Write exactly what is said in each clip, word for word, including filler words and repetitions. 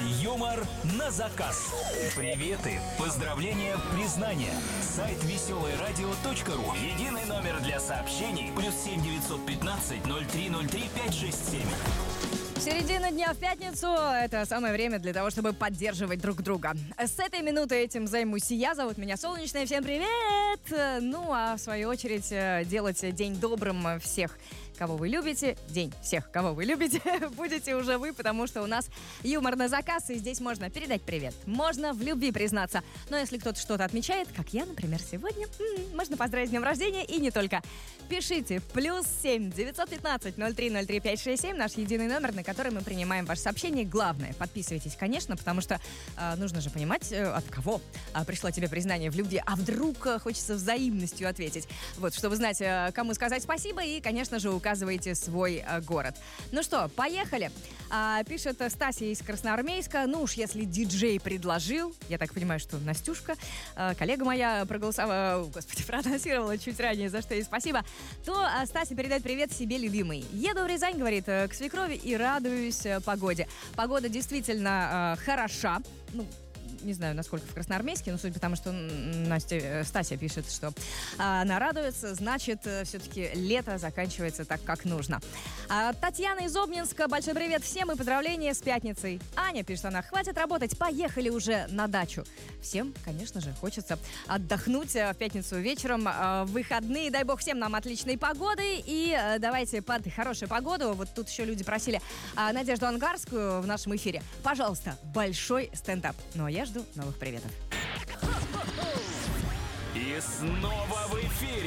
Юмор на заказ. Приветы, поздравления, признания. Сайт веселое радио точка ру. Единый номер для сообщений. Плюс семь девятьсот пятнадцать ноль три ноль три пять шесть семь. Середина дня в пятницу – это самое время для того, чтобы поддерживать друг друга. С этой минуты этим займусь я. Зовут меня Солнечная. Всем привет! Ну, а в свою очередь делать день добрым всех, кого вы любите. День всех, кого вы любите, будете уже вы, потому что у нас юмор на заказ, и здесь можно передать привет. Можно в любви признаться. Но если кто-то что-то отмечает, как я, например, сегодня, м-м, можно поздравить с днем рождения и не только. Пишите плюс семь девятьсот пятнадцать ноль три ноль три пять шесть семь, наш единый номер, на который мы принимаем ваше сообщение. Главное, подписывайтесь, конечно, потому что э, нужно же понимать, э, от кого э, пришло тебе признание в любви, а вдруг э, хочется взаимностью ответить. Вот, чтобы знать, э, кому сказать спасибо, и, конечно же, указывайте свой э, город. Ну что, поехали. А, пишет Стася из Красноармейска. Ну уж если диджей предложил, я так понимаю, что Настюшка, э, коллега моя, проголосовала, господи, проанонсировала чуть ранее, за что ей спасибо, то Стася передает привет себе любимой. Еду в Рязань, говорит, к свекрови и радуюсь погоде. Погода действительно э, хороша. Ну, не знаю, насколько в Красноармейске, но судя по тому, что Настя, Стася пишет, что а, она радуется, значит, все-таки лето заканчивается так, как нужно. А, Татьяна из Обнинска, большой привет всем и поздравления с пятницей. Аня, пишет она, хватит работать, поехали уже на дачу. Всем, конечно же, хочется отдохнуть в пятницу вечером, в выходные. Дай бог всем нам отличной погоды. И давайте под хорошую погоду. Вот тут еще люди просили Надежду Ангарскую в нашем эфире. Пожалуйста, большой стендап. Ну а я жду новых приветов. И снова в эфире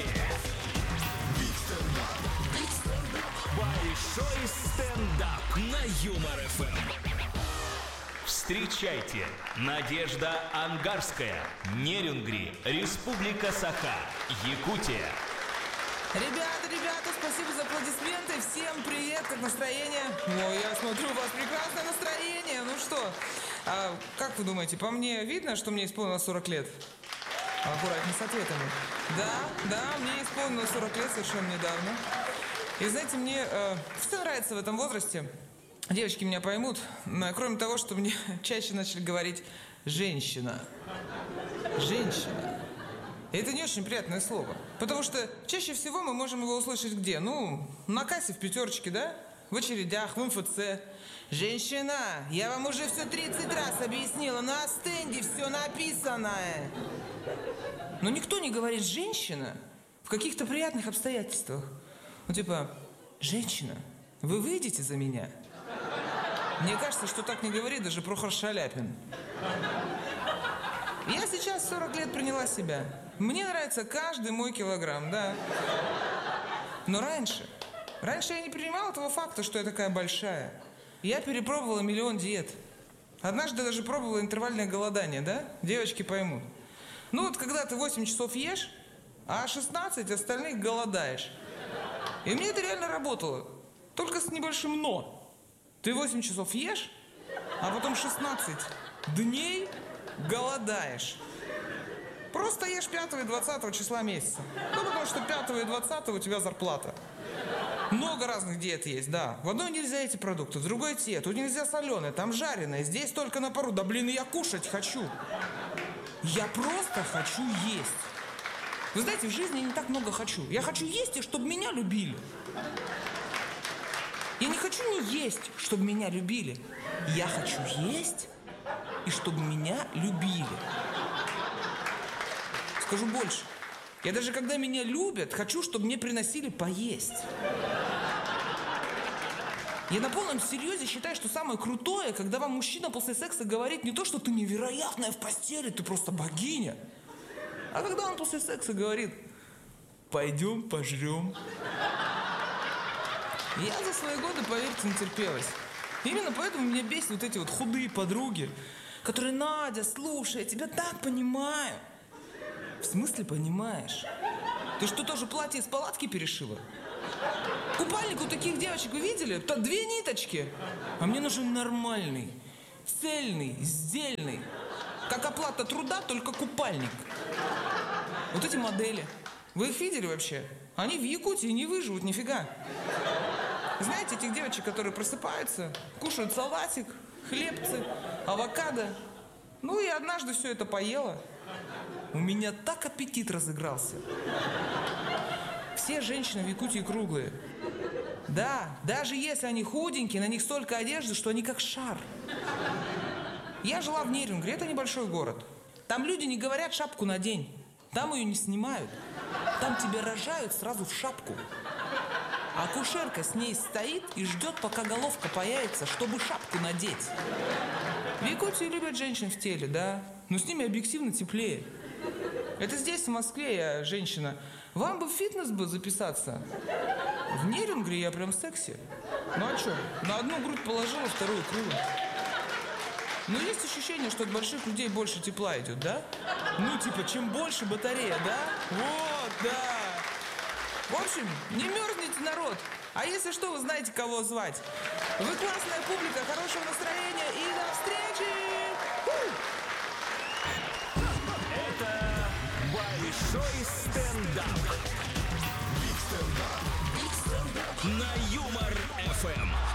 большой стендап на Юмор эф эм. Встречайте, Надежда Ангарская, Нерюнгри, Республика Саха, Якутия. Ребята, ребята, спасибо за аплодисменты. Всем привет, как настроение? Ой, я смотрю, у вас прекрасное настроение. Ну что, а как вы думаете, по мне видно, что мне исполнилось сорок лет? Аккуратнее с ответами. Да, да, мне исполнилось сорок лет совершенно недавно. И знаете, мне э, все нравится в этом возрасте. Девочки меня поймут, кроме того, что мне чаще начали говорить «женщина». Женщина. И это не очень приятное слово. Потому что чаще всего мы можем его услышать где? Ну, на кассе в пятерочке, да? В очередях, в эм эф цэ. «Женщина, я вам уже все тридцать раз объяснила, на стенде все написано». Но никто не говорит «женщина» в каких-то приятных обстоятельствах. Ну, типа, «женщина, вы выйдете за меня?» Мне кажется, что так не говорит даже Прохор Шаляпин. Я сейчас в сорок лет приняла себя. Мне нравится каждый мой килограмм, да. Но раньше, раньше я не принимала того факта, что я такая большая. Я перепробовала миллион диет. Однажды даже пробовала интервальное голодание, да? Девочки поймут. Ну вот когда ты восемь часов ешь, а шестнадцать остальных голодаешь. И мне это реально работало. Только с небольшим «но». Ты восемь часов ешь, а потом шестнадцать дней голодаешь. Просто ешь пятого и двадцатого числа месяца. Ну, потому что пятого и двадцатого у тебя зарплата. Много разных диет есть, да. В одной нельзя эти продукты, в другой те. Тут нельзя соленое, там жареное, здесь только на пару. Да блин, я кушать хочу. Я просто хочу есть. Вы знаете, в жизни я не так много хочу. Я хочу есть, и чтобы меня любили. Я не хочу не есть, чтобы меня любили. Я хочу есть, и чтобы меня любили. Скажу больше. Я даже когда меня любят, хочу, чтобы мне приносили поесть. Я на полном серьезе считаю, что самое крутое, когда вам мужчина после секса говорит не то, что ты невероятная в постели, ты просто богиня. А когда он после секса говорит: пойдем пожрем. Я за свои годы, поверьте, натерпелась. Именно поэтому меня бесят вот эти вот худые подруги, которые: Надя, слушай, я тебя так понимаю. В смысле понимаешь? Ты что, тоже платье из палатки перешила? Купальник у таких девочек вы видели? Там две ниточки. А мне нужен нормальный, цельный, сдельный. Как оплата труда, только купальник. Вот эти модели. Вы их видели вообще? Они в Якутии не выживут нифига. Знаете, этих девочек, которые просыпаются, кушают салатик, хлебцы, авокадо. Ну и однажды все это поела. У меня так аппетит разыгрался. Все женщины в Якутии круглые. Да, даже если они худенькие, на них столько одежды, что они как шар. Я жила в Нерюнгри, это небольшой город. Там люди не говорят «шапку надень». Там ее не снимают. Там тебя рожают сразу в шапку. Акушерка с ней стоит и ждет, пока головка появится, чтобы шапку надеть. В Якутии любят женщин в теле, да? Но с ними объективно теплее. Это здесь, в Москве, я женщина. Вам бы в фитнес бы записаться. В Нерюнгри я прям секси. Ну а что? На одну грудь положила, вторую крыло. Но есть ощущение, что от больших людей больше тепла идет, да? Ну, типа, чем больше батарея, да? Вот, да. В общем, не мерзните, народ. А если что, вы знаете, кого звать. Вы классная публика, хорошего настроения и до встречи! Это большой стендап. На Юмор эф эм.